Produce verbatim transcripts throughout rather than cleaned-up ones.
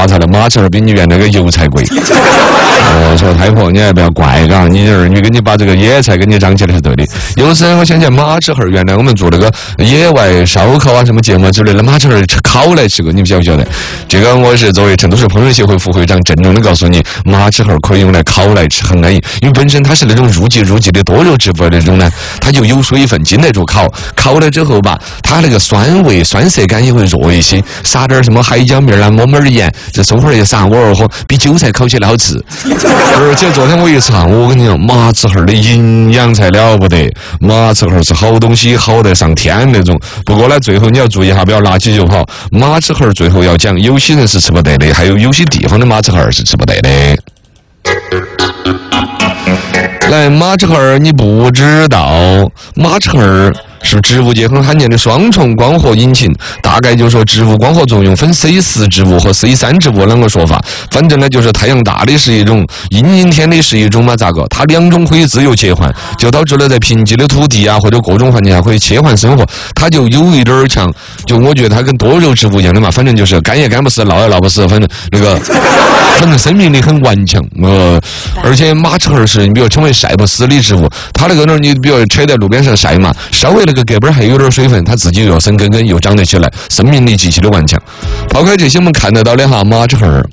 发财了，马齿苕比你原来个油菜贵。我说太婆，你还不要怪嘎，你儿女给你把这个野菜给你长起来是对的。有时我想起马齿苕，原来我们做那个野外烧烤啊什么节目之类的，马齿苕烤来吃过，你们晓不晓得？这个我是作为成都市烹饪协会副会长，郑重的告诉你，马齿苕可以用来烤来吃，很安逸，因为本身它是那种入肌入肌的多肉植物那种呢，它就有水分，经得住烤。烤了之后吧，它那个酸味、酸涩感也会弱一些，撒点什么海椒面啊、抹抹盐，这松花一撒，我二喝比韭菜烤起来好吃。而且昨天我一尝，我跟你讲，马齿苕的营养才了不得，马齿苕是好东西，好得上天那种。不过呢，最后你要注意哈，不要拿起就跑。马齿苕最后要讲，有些人是吃不得的，还有有些地方的马齿苕是吃不得的。来，马齿苕你不知道，马齿苕是植物界很罕见的双重光合引擎，大概就说植物光合作用分 C 四 植物和 C 三 植物两个说法。反正呢，就是太阳大的是一种，阴阴天的是一种嘛，咋个？它两种可以自由切换，就导致了在贫瘠的土地啊或者各种环境下可以切换生活。它就有一点强，就我觉得它跟多肉植物一样的嘛，反正就是干也干不死，闹也闹不死，反正那个，反正生命力很顽强。呃，而且马齿苕是你比如称为晒不死的植物，它那个呢，你比如扯在路边上晒嘛，稍微那个胳膊还有点水分，它自己又生根根又长得起来，生命力极其的顽强。抛开这些我们看得到的哈，马齿苕，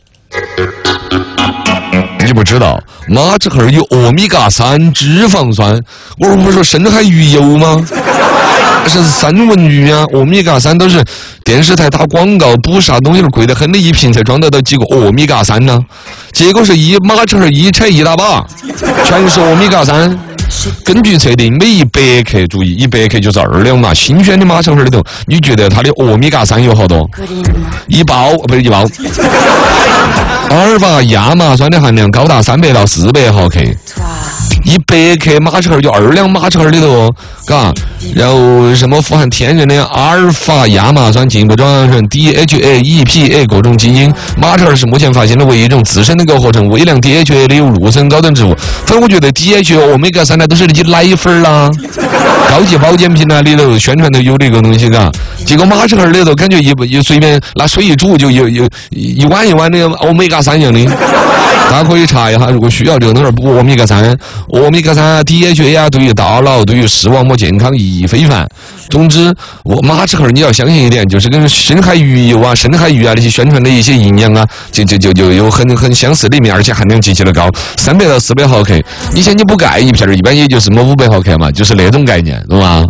你不知道马齿苕有欧米伽三脂肪酸，我不是说深海鱼油吗？是三文鱼啊，欧米伽三都是电视台打广告补啥东西贵得很的一瓶才装得到几个欧米伽三呢？结果是一马齿苕一拆一大把，全是欧米伽三。根据测定，每一百克，注意一百克就是二两嘛。新鲜的马齿苕里头，你觉得它的欧米伽三有好多？一包不是一包。阿尔法亚麻酸的含量高达三百到四百毫克。一百克马齿苕就二两马齿苕里头哦，嘎，然后什么富含天然的阿尔法亚麻酸进一步转化成 D H A E P A 各种基因。马齿苕是目前发现的唯一一种自身能够合成微量 D H A 的有陆生高等植物。反正我觉得 D H A 欧米伽三呢都是那些奶粉啦、高级保健品啊里头宣传的有这个东西，嘎。结果马齿苕里头感觉一一随便拿水一煮就有有一碗一碗的欧米伽三一样的。大家可以查一下，如果需要这个东西补欧米伽三。欧米伽三、D H A 啊，对于大脑、对于视网膜健康意义非凡。总之，我马齿苕你要相信一点，就是跟深海鱼油啊、深海鱼啊那些宣传的一些营养啊，就就就就有很很相似的一面，而且含量极其的高，三百到四百毫克。以前你不盖一片儿，一般也就什么五百毫克嘛，就是那种概念，懂吗？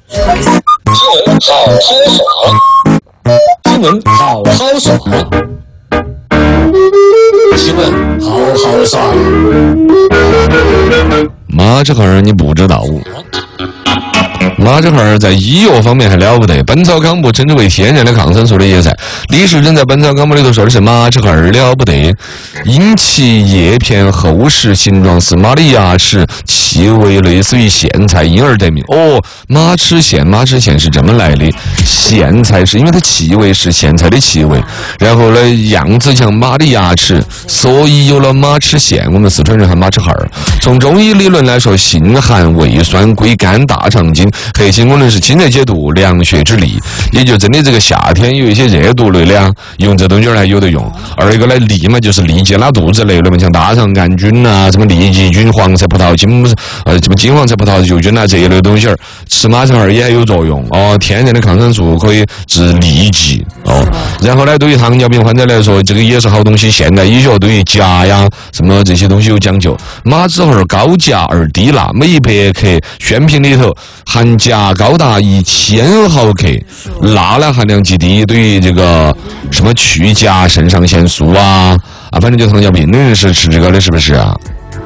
新闻好好爽，新闻好好爽，新闻好好爽。 马齿苕你不知道。马齿苕在医药方面还了不得，《本草纲目》称之为天然的抗生素的叶菜。李时珍在《本草纲目》里头说的是马齿苕了不得，因其叶片厚实，形状似马的牙齿，气味类似于苋菜，因而得名。哦，马齿苋，马齿苋是这么来的。苋菜是因为它气味是苋菜的气味，然后呢样子像马的牙齿，所以有了马齿苋。我们四川人喊马齿苕。从中医理论来说，性寒胃酸，归肝大肠经。核心功能是清热解毒、凉血之力，也就真的这个夏天有一些热毒类的啊，用这东西还有的用。二一个呢，利嘛就是利解拉肚子类的嘛，像大肠杆菌啊、什么痢疾菌、黄色葡萄金呃什么金黄色葡萄球菌啊这一类东西儿，吃马齿苕也还有作用哦。天然的抗生素可以治痢疾哦。然后呢，对于糖尿病患者来说，这个也是好东西。现代医学对于钾呀什么这些东西有讲究。马齿苕高钾而低钠，每一百克宣品里头含钾高达一千毫克，钠呢含量极低，对于这个什么去甲肾上腺素啊啊，反正就糖尿病的人是吃这个的，是不是啊？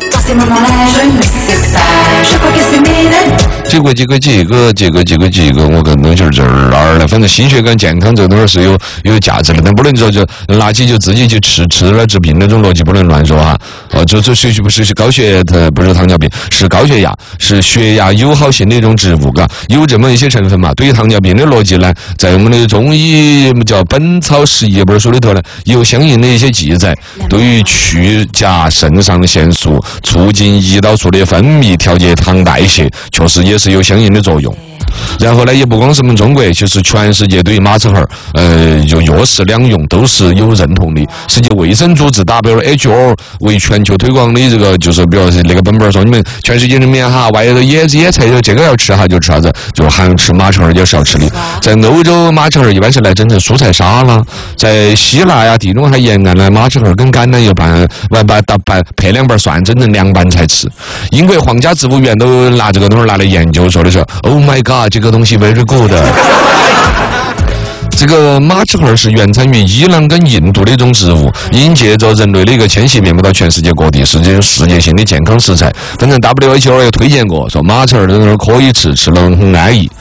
这个这个这个这个这个这个，我跟东西儿这儿那儿了，反正心血管健康这个东西是有有价值的，但不能说就拿起就自己去吃吃了治病那种逻辑不能乱说哈。哦，这这属于不是高血它不是糖尿病，是高血压，是血压友好性的一种植物，嘎，有这么一些成分嘛。对于糖尿病的逻辑呢，在我们的中医叫《本草拾遗》本书里头呢，有相应的一些记载，对于去甲肾上腺素、促进胰岛素的分泌、调节糖代谢，确实也是有相应的作用。 然后呢，也不光是我们中国，其实全世界对于马齿苋，呃，就药食两用都是有认同的。世界卫生组织 W H O 为全球推广的这个，就是比如是那个本本说，你们全世界人民哈，外头野野菜这个要吃哈，就吃啥子，就喊吃马齿苋也是要吃的。在欧洲，马齿苋一般是来整成蔬菜沙拉；在希腊呀、地中海沿岸呢，马齿苋跟橄榄油拌完把搭拌配两瓣蒜，整成凉拌菜吃。英国皇家植物园都拿这个东西拿来研究，说的是 Oh my God， 这个东西 very good。这个马齿苋是原产于伊朗跟印度的一种植物，因借着人类的一个迁徙遍布到全世界各地，是这种世界性的健康食材。反正 W H O 也推荐过，说马齿苋这种可以吃，吃了很安逸。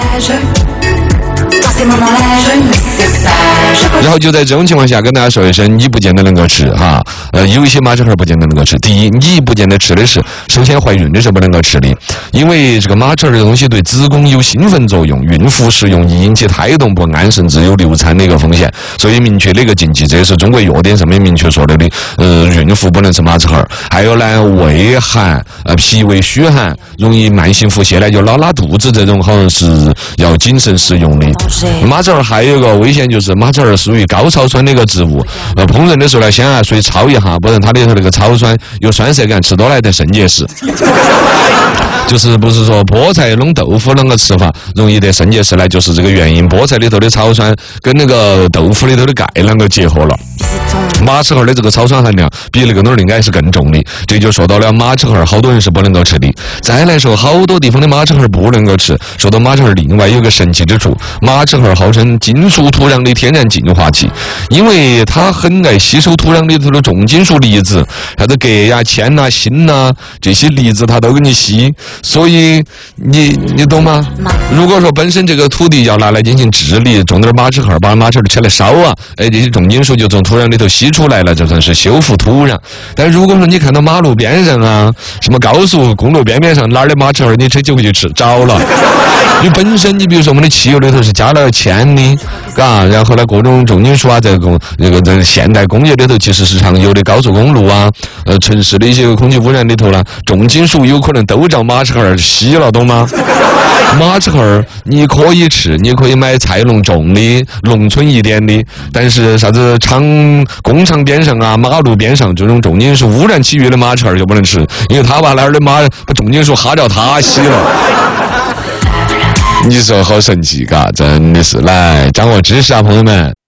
然后就在这种情况下跟大家说一声，你不见得能够吃哈，呃，有一些马齿苋不见得能够吃。第一，你不见得吃的是首先怀孕的时候不能够吃的，因为这个马齿苋这个东西对子宫有兴奋作用，孕妇食用易引起胎动不安，甚至有流产的一个风险，所以明确的一个禁忌，这也是中国药典上面明确说的的。呃，孕妇不能吃马齿苋。还有呢，胃寒、呃脾胃虚寒、容易慢性腹泻呢，就老拉肚子这种，好像是要谨慎食用的。马齿苋还有一个危险，就是马齿苋属于高草酸的一个植物，呃，烹饪的时候呢，先啊水焯一下，不然它里头那个草酸有酸涩感，吃多了得肾结石。就是不是说菠菜弄豆腐啷个吃法容易得肾结石呢？就是这个原因，菠菜里头的草酸跟那个豆腐里头的钙啷个结合了。马齿苋的这个草酸含量比那个东西应该是更重的，这就说到了马齿苋，好多人是不能够吃的。再来说，好多地方的马齿苋不能够吃。说到马齿苋，另外有个神奇之处，马齿苋号称金属土壤的天然净化器，因为它很爱吸收土壤里头的重金属离子，啥子镉呀、铅呐、锌呐这些离子，它都给你吸。所以你你懂吗？如果说本身这个土地要拿来进行治理，种点马齿苋，把马齿苋切来烧啊，哎，这些重金属就从土壤里头吸出来了，就算是修复土壤。但如果说你看到马路边上啊，什么高速公路边边上哪儿的马齿苋，你车就回去吃着了。因为本身你比如说我们的汽油里头是加了铅的，嘎，然后呢各种重金属啊，在工这个在现代工业里头其实是常有的，高速公路啊，呃城市的一些空气污染里头呢，重金属有可能都叫马齿苋吸了，懂吗？马齿苋你可以吃，你可以买菜农种的，农村一点的，但是啥子厂工厂边上啊、马路边上这种重金属污染区域的马齿苋就不能吃，因为他把那儿的马把重金属哈掉他吸了。你说好神奇嘎，真的是来掌握知识啊，朋友们。